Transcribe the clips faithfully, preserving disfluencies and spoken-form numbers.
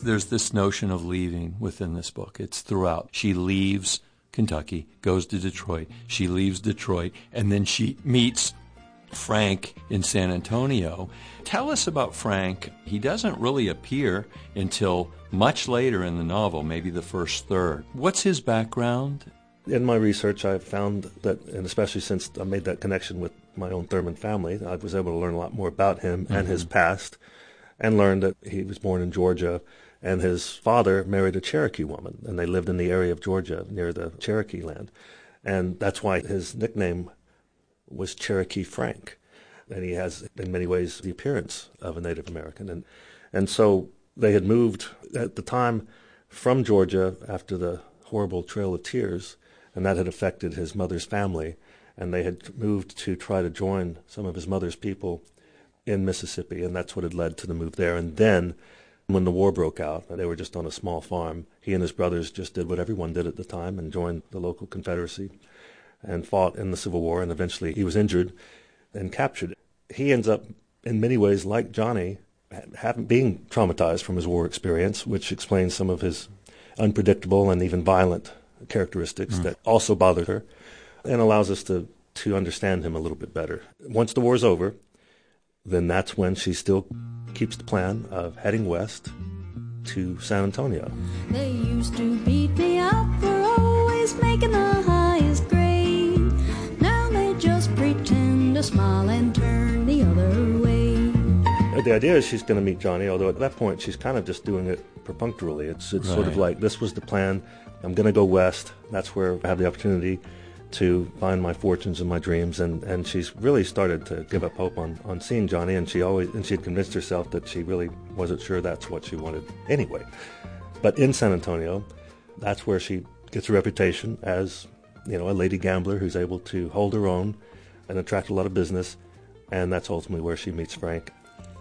There's this notion of leaving within this book. It's throughout. She leaves Kentucky, goes to Detroit. She leaves Detroit, and then she meets Frank in San Antonio. Tell us about Frank. He doesn't really appear until much later in the novel, maybe the first third. What's his background? In my research, I found that, and especially since I made that connection with my own Thurman family, I was able to learn a lot more about him mm-hmm. and his past, and learned that he was born in Georgia, and his father married a Cherokee woman, and they lived in the area of Georgia near the Cherokee land. And that's why his nickname was Cherokee Frank. And he has, in many ways, the appearance of a Native American. And, and so they had moved at the time from Georgia after the horrible Trail of Tears, and that had affected his mother's family. And they had moved to try to join some of his mother's people in Mississippi, and that's what had led to the move there. And then when the war broke out, they were just on a small farm, he and his brothers just did what everyone did at the time and joined the local Confederacy and fought in the Civil War, and eventually he was injured and captured. He ends up, in many ways, like Johnny, having, being traumatized from his war experience, which explains some of his unpredictable and even violent characteristics mm. that also bothered her, and allows us to, to understand him a little bit better. Once the war's over, then that's when she still keeps the plan of heading west to San Antonio. They used to beat me up for always making the highest grade. Now they just pretend to smile and turn the other way. The idea is she's going to meet Johnny, although at that point she's kind of just doing it perfunctorily. It's, it's right. sort of like, this was the plan. I'm going to go west. That's where I have the opportunity to find my fortunes and my dreams, and, and she's really started to give up hope on, on seeing Johnny, and she always and she had convinced herself that she really wasn't sure that's what she wanted anyway. But in San Antonio, that's where she gets a reputation as, you know, a lady gambler who's able to hold her own and attract a lot of business, and that's ultimately where she meets Frank.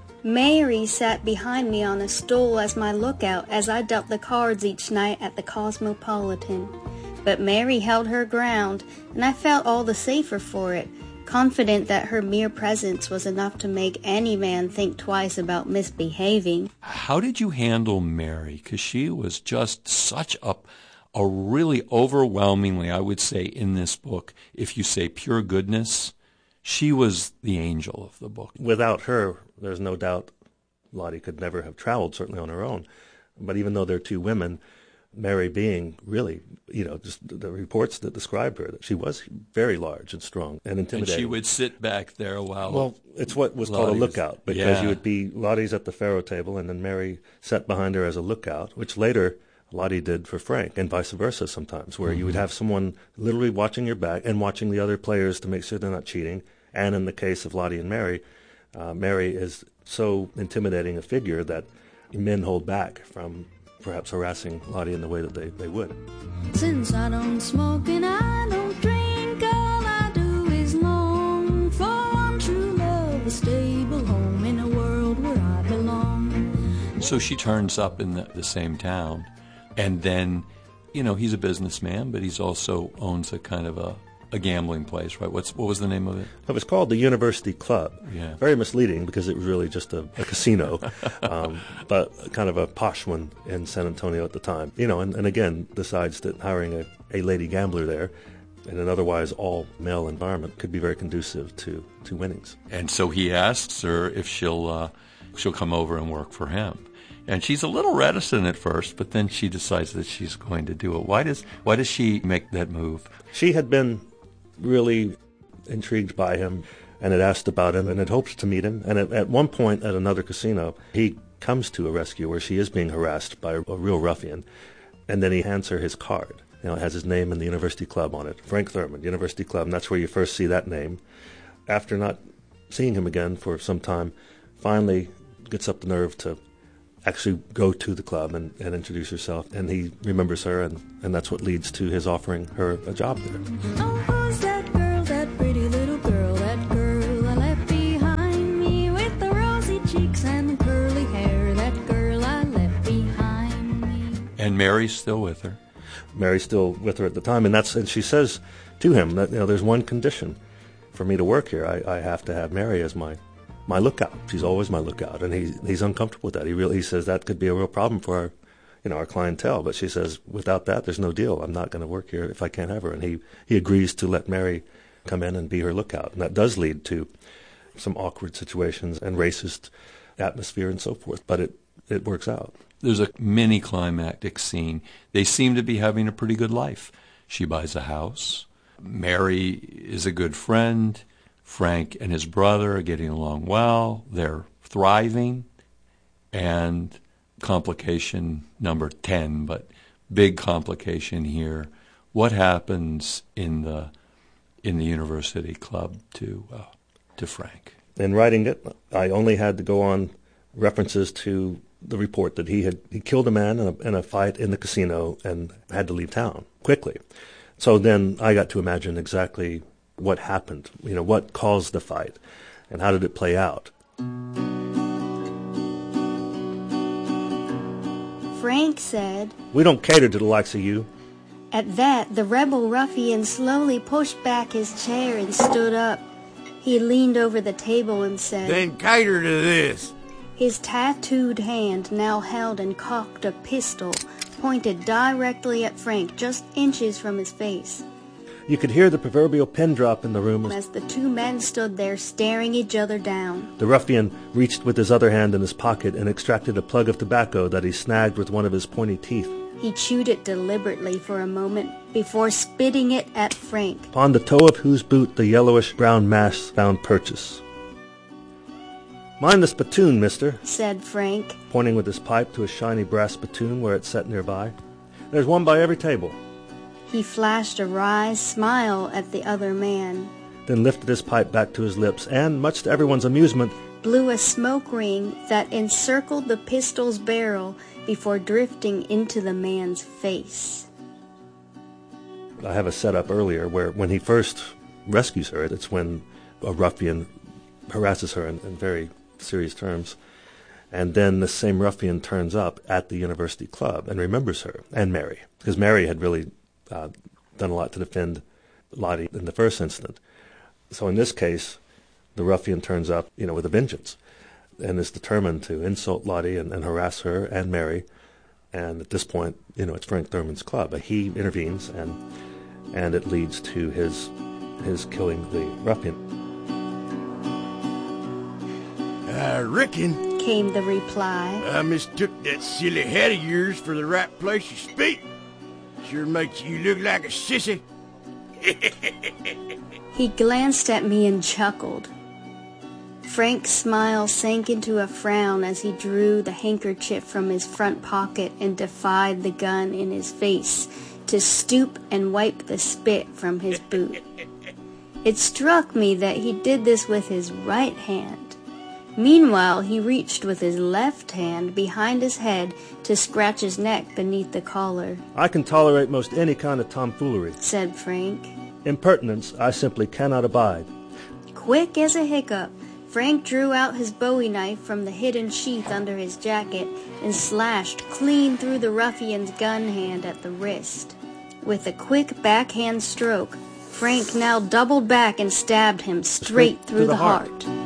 Mary sat behind me on a stool as my lookout as I dealt the cards each night at the Cosmopolitan. But Mary held her ground, and I felt all the safer for it, confident that her mere presence was enough to make any man think twice about misbehaving. How did you handle Mary? Because she was just such a, a really overwhelmingly, I would say, in this book, if you say pure goodness, she was the angel of the book. Without her, there's no doubt Lottie could never have traveled, certainly on her own. But even though they're two women, Mary being really, you know, just the reports that described her, that she was very large and strong and intimidating. And she would sit back there while... Well, it's what was Lottie called a lookout, because yeah. you would be, Lottie's at the faro table, and then Mary sat behind her as a lookout, which later Lottie did for Frank, and vice versa sometimes, where mm-hmm. you would have someone literally watching your back and watching the other players to make sure they're not cheating. And in the case of Lottie and Mary, uh, Mary is so intimidating a figure that men hold back from perhaps harassing Lottie in the way that they, they would. Since I don't smoke and I don't drink, all I do is long for one true love, a stable home in a world where I belong. So she turns up in the, the same town, and then, you know, he's a businessman, but he's also owns a kind of a, a gambling place, right? What's What was the name of it? It was called the University Club. Yeah. Very misleading because it was really just a, a casino, um, but kind of a posh one in San Antonio at the time. You know, and, and again, decides that hiring a, a lady gambler there in an otherwise all-male environment could be very conducive to, to winnings. And so he asks her if she'll uh, she'll come over and work for him. And she's a little reticent at first, but then she decides that she's going to do it. Why does Why does she make that move? She had been really intrigued by him and had asked about him and had hoped to meet him. And at, at one point at another casino, he comes to a rescue where she is being harassed by a, a real ruffian, and then he hands her his card. You know, it has his name and the University Club on it. Frank Thurman, University Club, and that's where you first see that name. After not seeing him again for some time, finally gets up the nerve to actually go to the club and, and introduce herself. And he remembers her, and, and that's what leads to his offering her a job there. Oh, who's that girl, that pretty little girl, that girl I left behind me with the rosy cheeks and the curly hair, that girl I left behind me. And Mary's still with her. Mary's still with her at the time, and that's and she says to him that, you know, there's one condition for me to work here. I, I have to have Mary as my my lookout. She's always my lookout, and he he's uncomfortable with that. He really he says that could be a real problem for our, you know, our clientele. But she says, without that, there's no deal. I'm not going to work here if I can't have her. And he, he agrees to let Mary come in and be her lookout. And that does lead to some awkward situations and racist atmosphere and so forth. But it, it works out. There's a mini climactic scene. They seem to be having a pretty good life. She buys a house. Mary is a good friend. Frank and his brother are getting along well. They're thriving. And complication number ten, but big complication here. What happens in the in the university club to uh, to Frank? In writing it, I only had to go on references to the report that he had he killed a man in a, in a fight in the casino and had to leave town quickly. So then I got to imagine exactly what happened, you know, what caused the fight, and how did it play out. Frank said, "We don't cater to the likes of you." At that, the rebel ruffian slowly pushed back his chair and stood up. He leaned over the table and said, "Then cater to this." His tattooed hand now held and cocked a pistol, pointed directly at Frank, just inches from his face. You could hear the proverbial pin drop in the room as As the two men stood there staring each other down. the ruffian reached with his other hand in his pocket and extracted a plug of tobacco that he snagged with one of his pointy teeth. He chewed it deliberately for a moment before spitting it at Frank. Upon the toe of whose boot the yellowish-brown mass found purchase. "Mind the spittoon, mister," Said Frank. pointing with his pipe to a shiny brass spittoon where it sat nearby. "There's one by every table." He flashed a wry smile at the other man, Then lifted his pipe back to his lips and, much to everyone's amusement, blew a smoke ring that encircled the pistol's barrel before drifting into the man's face. I have a setup earlier where when he first rescues her, it's when a ruffian harasses her in, in very serious terms. And then the same ruffian turns up at the university club and remembers her and Mary, because Mary had really uh, done a lot to defend Lottie in the first incident. So in this case, the ruffian turns up, you know, with a vengeance and is determined to insult Lottie and, and harass her and Mary. And at this point, you know, it's Frank Thurman's club. But he intervenes, and and it leads to his his killing the ruffian. I reckon Came the reply. I mistook that silly head of yours for the right place to speak. Sure makes you look like a sissy. He glanced at me and chuckled. Frank's smile sank into a frown as he drew the handkerchief from his front pocket and defied the gun in his face to stoop and wipe the spit from his boot. It struck me that he did this with his right hand. Meanwhile, he reached with his left hand behind his head to scratch his neck beneath the collar. "I can tolerate most any kind of tomfoolery. Said Frank. Impertinence I simply cannot abide." Quick as a hiccup, Frank drew out his bowie knife from the hidden sheath under his jacket and slashed clean through the ruffian's gun hand at the wrist. With a quick backhand stroke, Frank now doubled back and stabbed him straight, Straight through, through the, the heart. heart.